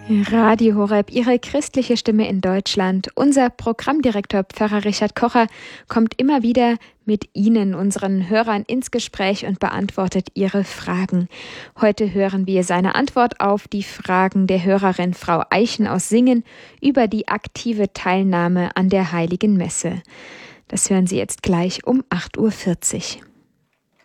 Radio Horeb, Ihre christliche Stimme in Deutschland. Unser Programmdirektor Pfarrer Richard Kocher kommt immer wieder mit Ihnen, unseren Hörern, ins Gespräch und beantwortet Ihre Fragen. Heute hören wir seine Antwort auf die Fragen der Hörerin Frau Eichen aus Singen über die aktive Teilnahme an der Heiligen Messe. Das hören Sie jetzt gleich um 8:40 Uhr.